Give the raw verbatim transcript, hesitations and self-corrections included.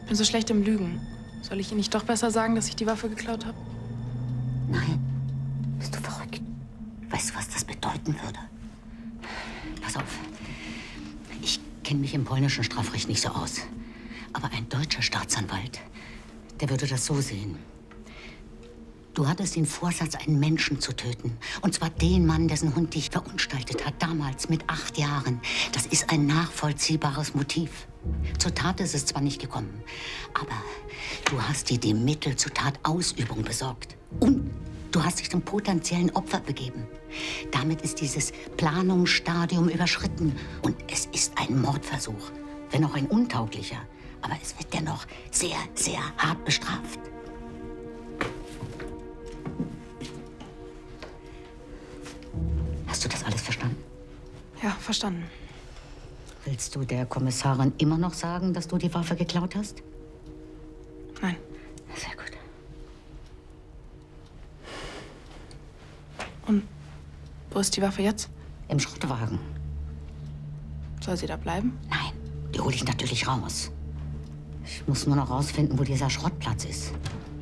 Ich bin so schlecht im Lügen. Soll ich Ihnen nicht doch besser sagen, dass ich die Waffe geklaut habe? Nein. Bist du verrückt? Weißt du, was das bedeuten würde? Pass auf. Ich kenne mich im polnischen Strafrecht nicht so aus. Aber ein deutscher Staatsanwalt, der würde das so sehen. Du hattest den Vorsatz, einen Menschen zu töten. Und zwar den Mann, dessen Hund dich verunstaltet hat, damals mit acht Jahren. Das ist ein nachvollziehbares Motiv. Zur Tat ist es zwar nicht gekommen, aber du hast dir die Mittel zur Tatausübung besorgt. Und du hast dich zum potenziellen Opfer begeben. Damit ist dieses Planungsstadium überschritten. Und es ist ein Mordversuch, wenn auch ein untauglicher. Aber es wird dennoch sehr, sehr hart bestraft. Hast du das alles verstanden? Ja, verstanden. Willst du der Kommissarin immer noch sagen, dass du die Waffe geklaut hast? Nein. Sehr gut. Und wo ist die Waffe jetzt? Im Schrottwagen. Soll sie da bleiben? Nein, die hole ich natürlich raus. Ich muss nur noch rausfinden, wo dieser Schrottplatz ist.